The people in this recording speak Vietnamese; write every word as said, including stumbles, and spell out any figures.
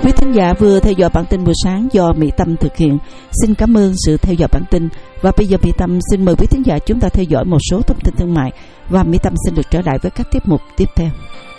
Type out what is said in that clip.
Quý thính giả vừa theo dõi bản tin buổi sáng do Mỹ Tâm thực hiện. Xin cảm ơn sự theo dõi bản tin. Và bây giờ Mỹ Tâm xin mời quý thính giả chúng ta theo dõi một số thông tin thương mại và Mỹ Tâm xin được trở lại với các tiết mục tiếp theo.